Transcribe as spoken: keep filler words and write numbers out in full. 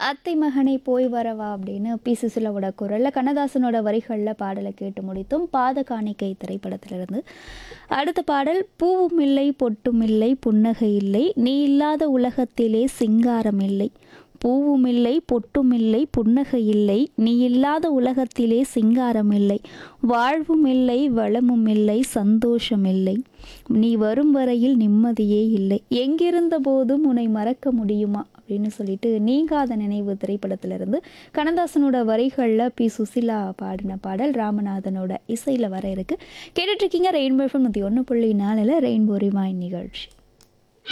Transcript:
அத்தை மகனை போய் வரவா அப்படின்னு பி சுசிலாவோட குரலில் கண்ணதாசனோட வரிகளில் பாடலை கேட்டு முடித்தும் பாத காணிக்கை திரைப்படத்திலிருந்து. அடுத்த பாடல் பூவும் இல்லை பொட்டும் இல்லை புன்னகை இல்லை நீ இல்லாத உலகத்திலே சிங்காரம் இல்லை. பூவும் இல்லை பொட்டும் இல்லை புன்னகை இல்லை நீ இல்லாத உலகத்திலே சிங்காரம் இல்லை. வாழ்வும் இல்லை வளமும் இல்லை சந்தோஷம் இல்லை நீ வரும் வரையில் நிம்மதியே இல்லை. எங்கிருந்த போதும் உன்னை மறக்க முடியுமா அப்படின்னு சொல்லிட்டு நீங்காத நினைவு திரைப்படத்திலிருந்து கண்ணதாசனோட வரிகளில் பி சுசிலா பாடின பாடல் ராமநாதனோட இசையில் வர இருக்கு. கேட்டுட்ருக்கீங்க ரெயின்போ எஃப்எம் நூற்றி ஒன்று புள்ளி நாலில் ரெயின்போ ரிவைண்ட் நிகழ்ச்சி.